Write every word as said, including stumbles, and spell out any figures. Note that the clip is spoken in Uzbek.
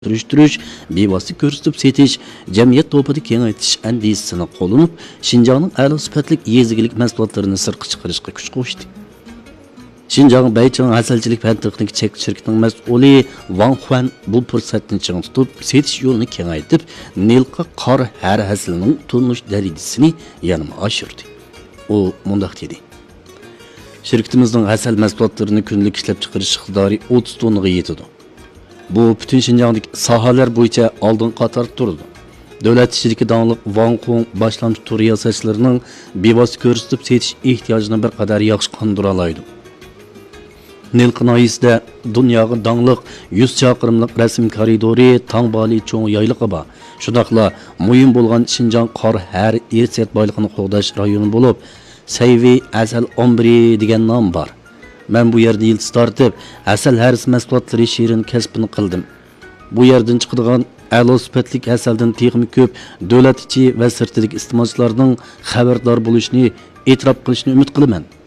Turuşturuş, bevosita ko'rsatib setish, jamiyat to'pida kengaytirish andisini qo'llanib, Xinjiangning a'lo sifatli yezigilik mahsulotlarini sirtqa chiqarishga kuch qo'shdi. Xinjiang Beichang asalchilik fan texnik chek shirkatining mas'uli Wang Huan bu fursatni ching tutib, setish yo'lini kengaytib, Nilqa qor har haslining turmush darajasini yanama oshirdi. U mundaq dedi: Shirkatimizning asal mahsulotlarini kunlik ishlab chiqarish iqtidori o'ttiz tonnaga yetadi. Bu bütün Xinjiangdagi sohalar bo'yicha oldin qator turdi. Davlat ishchiligi da'nliq Wang Hong boshlang'ich tur yasashlarining bevosita ko'rsatib setish ehtiyojini bir qadar yaxshi qondira oladi. Nilqa noyisida dunyoga da'nliq yuz chaqirimlik rasm koridori, Tangbali cho'ng yayliqi bor. Shundaqla muhim bo'lgan Xinjiang qor har irsiyat boyligini qo'g'dash rayoni bo'lib, Sayvi asal o'n bir degan nom bor. Men bu yerda yildiz tortib, asal haris mahsulotlari shirin kasbini qildim. Bu yerdan chiqadigan a'lo sifatli asaldan texmi ko'p davlat ichi va sirtidagi iste'molchilarning xabardor bo'lishini, e'tirof qilishni umid qilaman.